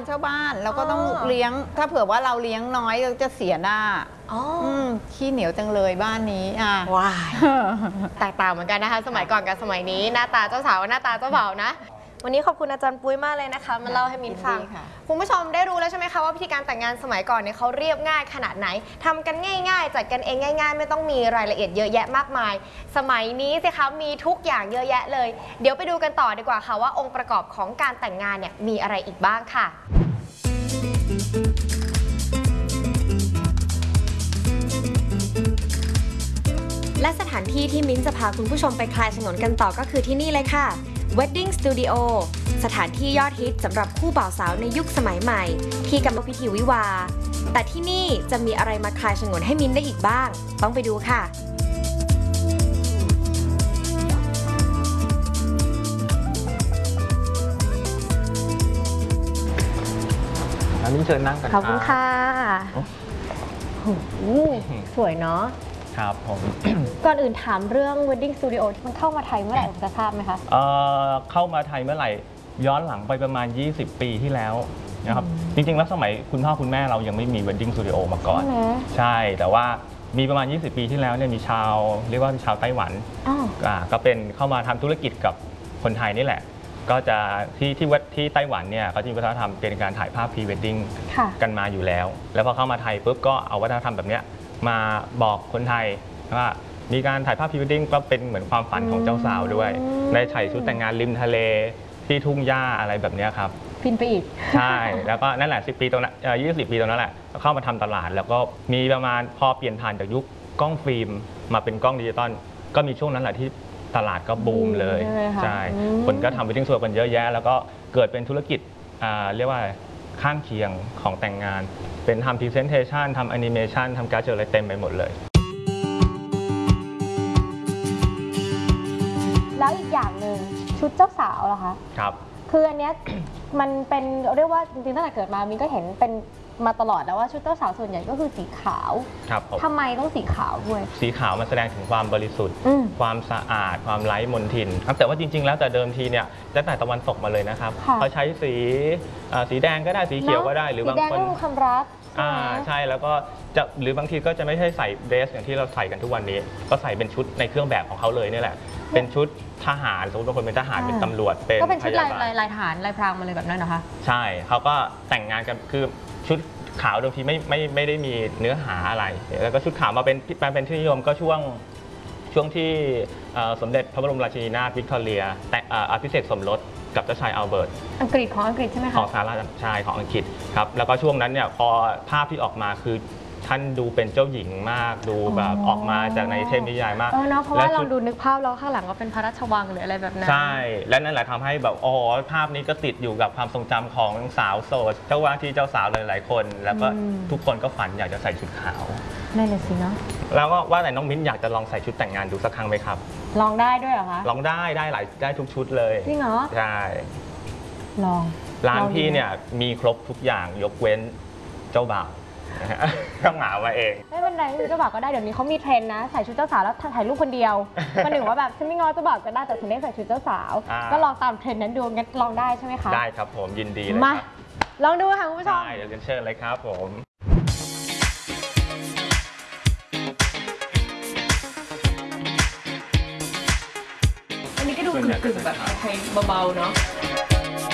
เช่าบ้านเราก็ต้องเลี้ยงถ้าเผื่อว่าเราเลี้ยงน้อยเราจะเสียหน้าขี้เหนียวจังเลยบ้านนี้ว้ายแตกต่างเหมือนกันนะคะสมัยก่อนกับสมัยนี้หน้าตาเจ้าสาวหน้าตาเจ้าบ่าวนะวันนี้ขอบคุณอาจารย์ปุ้ยมากเลยนะคะมาเล่าให้มิ้นฟังคุณผู้ชมได้รู้แล้วใช่ไหมคะว่าพิธีการแต่งงานสมัยก่อนเนี่ยเขาเรียบง่ายขนาดไหนทำกันง่ายๆจัดกันเองง่ายๆไม่ต้องมีรายละเอียดเยอะแยะมากมายสมัยนี้สิคะมีทุกอย่างเยอะแยะเลยเดี๋ยวไปดูกันต่อดีกว่าค่ะว่าองค์ประกอบของการแต่งงานเนี่ยมีอะไรอีกบ้างค่ะและสถานที่ที่มิ้นจะพาคุณผู้ชมไปคลายฉงนกันต่อก็คือที่นี่เลยค่ะ Wedding Studio สถานที่ยอดฮิตสำหรับคู่บ่าวสาวในยุคสมัยใหม่ที่กำลังพิธีวิวาห์แต่ที่นี่จะมีอะไรมาคลายฉงนให้มิ้นได้อีกบ้างต้องไปดูค่ะมิ้นเชิญนั่งกันขอบคุณค่ะสวยเนาะครับผมก่อนอื่นถามเรื่อง Wedding Studio มันเข้ามาไทยเมื่อไหร่จะทราบไหมคะเข้ามาไทยเมื่อไหร่ย้อนหลังไปประมาณ20 ปีที่แล้วนะครับจริงๆแล้วสมัยคุณพ่อคุณแม่เรายังไม่มี Wedding Studio มาก่อนใช่แต่ว่ามีประมาณ20 ปีที่แล้วเนี่ยมีชาวเรียกว่าชาวไต้หวันก็เป็นเข้ามาทำธุรกิจกับคนไทยนี่แหละก็จะที่ไต้หวันเนี่ยเขาจะมีวัฒนธรรมเป็นการถ่ายภาพพรีเวดดิ้งกันมาอยู่แล้วแล้วพอเข้ามาไทยปุ๊บก็เอาวัฒนธรรมแบบนี้มาบอกคนไทยว่ามีการถ่ายภาพพรีเวดดิ้งก็เป็นเหมือนความฝันของเจ้าสาวด้วยในใส่ชุดแต่งงานริมทะเลที่ทุ่งหญ้าอะไรแบบนี้ครับพินไปอีกใช่แล้วก็นั่นแหละ10 ปีตรงนั้น20 ปีตรงนั้นแหละเข้ามาทำตลาดแล้วก็มีประมาณพอเปลี่ยนผ่านจากยุคกล้องฟิล์มมาเป็นกล้องดิจิตอลก็มีช่วงนั้นแหละที่ตลาดก็บูมเลยใช่คนก็ทำ Wedding Studio กันเยอะแยะแล้วก็เกิดเป็นธุรกิจเรียกว่าข้างเคียงของแต่งงานเป็นทำ Presentation ทำ Animation ทำการ์ดอะไรเต็มไปหมดเลยแล้วอีกอย่างหนึ่งชุดเจ้าสาวเหรอคะครับคืออันเนี้ย มันเป็นเรียกว่าจริงๆตั้งแต่เกิดมามินก็เห็นเป็นมาตลอดแล้วว่าชุดเจ้าสาวส่วนใหญ่ก็คือสีขาวครับทำไมต้องสีขาวด้วยสีขาวมันแสดงถึงความบริสุทธิ์ความสะอาดความไร้มลทินแต่ว่าจริงๆแล้วแต่เดิมทีเนี่ยตั้งแต่ตะวันตกมาเลยนะครับเขาใช้สีแดงก็ได้สีเขียวก็ได้หรือบางคนสีแดงก็คือความรักใช่แล้วก็จะหรือบางทีก็จะไม่ใช่ใส่เดรสอย่างที่เราใส่กันทุกวันนี้ก็ใส่เป็นชุดในเครื่องแบบของเขาเลยนี่แหละเป็นชุดทหารสมมติบางคนเป็นทหารเป็นตำรวจเป็นก็เป็นชุดลายทหารลายพรางมาเลยแบบนั้นนะคะใช่เขาก็แต่งงานกันคือชุดขาวโดยที่ไม่ได้มีเนื้อหาอะไรแล้วก็ชุดขาวมาเป็นที่นิยมก็ช่วงที่สมเด็จพระบรมราชินีนาถวิกตอเรียแต่อภิเษกสมรสกับเจ้าชายอัลเบิร์ตอังกฤษใช่ไหมคะของสหราชชายของอังกฤษครับแล้วก็ช่วงนั้นเนี่ยพอภาพที่ออกมาคือท่านดูเป็นเจ้าหญิงมากดูแบบออกมาจากในเทพนิยายมากเนาะเพราะว่าเราดูนึกภาพแล้วข้างหลังก็เป็นพระราชวังหรืออะไรแบบนั้นใช่และนั่นแหละทำให้แบบภาพนี้ก็ติดอยู่กับความทรงจำของสาวโสดเจ้าว่าที่เจ้าสาวหลายๆคนแล้วก็ทุกคนก็ฝันอยากจะใส่ชุดขาวนั่นแหละสิเนาะแล้วก็ว่าแต่น้องมิ้นอยากจะลองใส่ชุดแต่งงานดูสักครั้งไหมครับลองได้ด้วยเหรอคะลองได้ทุกชุดเลยจริงเหรอใช่ลองร้านพี่เนี่ยมีครบทุกอย่างยกเว้นเจ้าบ่าวต้องหามาเองไม่เป็นไรเจ้าบ่าวก็ได้เดี๋ยวนี้เขามีเทรนนะใส่ชุดเจ้าสาวแล้วถ่ายรูปคนเดียวมันหนึ่งว่าแบบฉันไม่ง้อเจ้าบ่าวก็ได้แต่ฉันได้ใส่ชุดเจ้าสาวก็ลองตามเทรนนั้นดูงั้นลองได้ใช่ไหมคะได้ครับผมยินดีเลยมาลองดูค่ะคุณผู้ชมได้เดี๋ยวเชิญเลยครับผมอันนี้ก็ดูกึ่งแบบไทยเบาๆเนาะ